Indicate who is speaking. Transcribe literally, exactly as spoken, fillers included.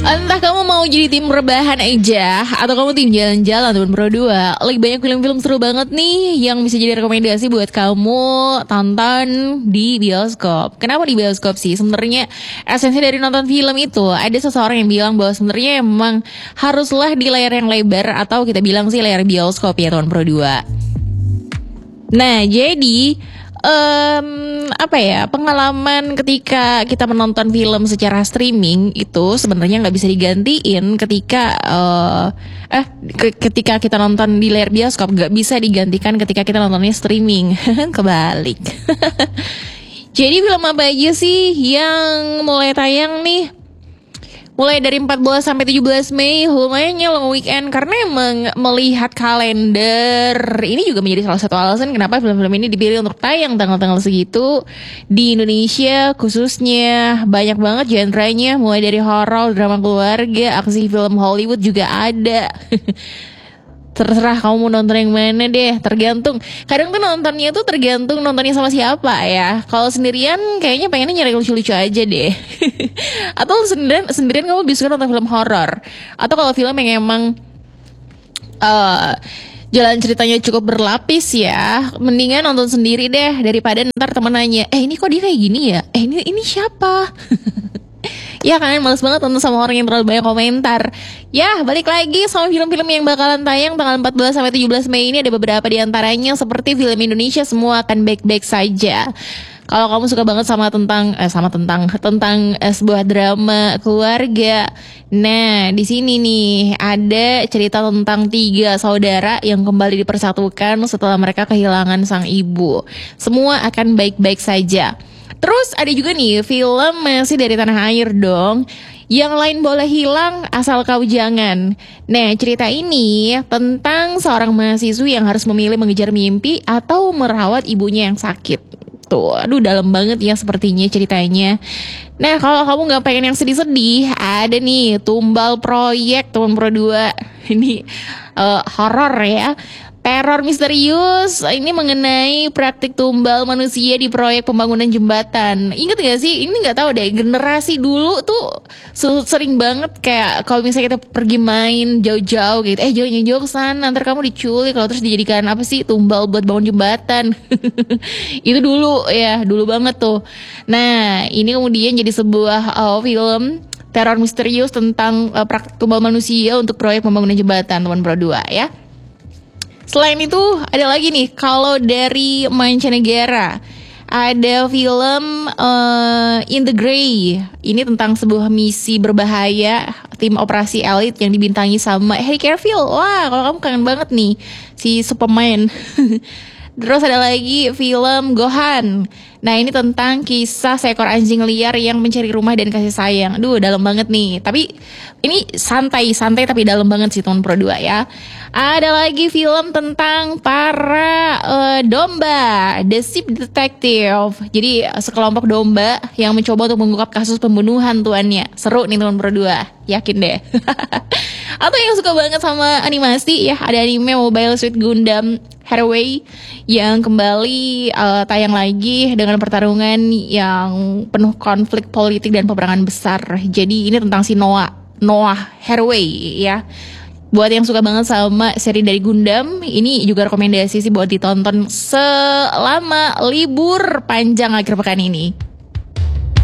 Speaker 1: Entah kamu mau jadi tim rebahan aja atau kamu tim jalan-jalan teman Pro dua, lagi banyak film-film seru banget nih yang bisa jadi rekomendasi buat kamu tonton di bioskop. Kenapa di bioskop sih? Sebenarnya esensi dari nonton film itu ada seseorang yang bilang bahwa sebenarnya emang haruslah di layar yang lebar atau kita bilang sih layar bioskop ya teman Pro dua. Nah, jadi um, apa ya, pengalaman ketika kita menonton film secara streaming itu sebenarnya nggak bisa digantiin ketika uh, eh ke- ketika kita nonton di layar bioskop, nggak bisa digantikan ketika kita nontonnya streaming. Kebalik. Jadi film apa aja sih yang mulai tayang nih? Mulai dari empat belas sampai tujuh belas Mei, lumayan long weekend karena emang melihat kalender ini juga menjadi salah satu alasan kenapa film-film ini dipilih untuk tayang tanggal-tanggal segitu di Indonesia khususnya. Banyak banget genre-nya, mulai dari horor, drama keluarga, aksi, film Hollywood juga ada. Terserah kamu mau nonton yang mana deh, tergantung. Kadang tuh nontonnya tuh tergantung nontonnya sama siapa ya. Kalau sendirian kayaknya pengennya nyari lucu-lucu aja deh. Atau sendirian sendirian kamu bisa nonton film horor. Atau kalau film yang emang uh, jalan ceritanya cukup berlapis ya, mendingan nonton sendiri deh daripada ntar temen nanya, eh ini kok dia kayak gini ya? Eh ini ini siapa? Ya kan, males banget nonton sama orang yang terlalu banyak komentar. Ya, balik lagi sama film-film yang bakalan tayang tanggal empat belas sampai tujuh belas Mei ini. Ada beberapa di antaranya seperti film Indonesia Semua Akan Baik-Baik Saja. Kalau kamu suka banget sama tentang eh, sama tentang tentang eh, sebuah drama keluarga. Nah, di sini nih ada cerita tentang tiga saudara yang kembali dipersatukan setelah mereka kehilangan sang ibu. Semua akan baik-baik saja. Terus ada juga nih film masih dari tanah air dong, Yang Lain Boleh Hilang Asal Kau Jangan. Nah, cerita ini tentang seorang mahasiswi yang harus memilih mengejar mimpi atau merawat ibunya yang sakit. Tuh, aduh dalam banget ya sepertinya ceritanya. Nah, kalau kamu gak pengen yang sedih-sedih, ada nih Tumbal Proyek teman Pro dua. Ini uh, horor ya. Teror misterius ini mengenai praktik tumbal manusia di proyek pembangunan jembatan. Ingat gak sih? Ini gak tahu deh, generasi dulu tuh sering banget kayak kalau misalnya kita pergi main jauh-jauh gitu, eh jauh-jauh kesana, ntar kamu diculik kalau terus dijadikan apa sih tumbal buat bangun jembatan. Itu dulu ya, dulu banget tuh. Nah, ini kemudian jadi sebuah uh, film teror misterius tentang uh, praktik tumbal manusia untuk proyek pembangunan jembatan teman Pro dua ya. Selain itu ada lagi nih, kalau dari mancanegara ada film uh, In the Grey. Ini tentang sebuah misi berbahaya tim operasi elit yang dibintangi sama Henry Cavill. Wah, kalau kamu kangen banget nih si Superman. Terus ada lagi film Gohan. Nah, ini tentang kisah seekor anjing liar yang mencari rumah dan kasih sayang. Aduh, dalam banget nih. Tapi ini santai, santai tapi dalam banget sih teman Pro dua ya. Ada lagi film tentang para uh, domba, The Sheep Detective. Jadi sekelompok domba yang mencoba untuk mengungkap kasus pembunuhan tuannya. Seru nih teman Pro dua, yakin deh. Atau yang suka banget sama animasi ya, ada anime Mobile Suit Gundam Hathaway yang kembali uh, tayang lagi dengan pertarungan yang penuh konflik politik dan peperangan besar. Jadi ini tentang si Noah Noah Hathaway ya. Buat yang suka banget sama seri dari Gundam, ini juga rekomendasi sih buat ditonton selama libur panjang akhir pekan ini.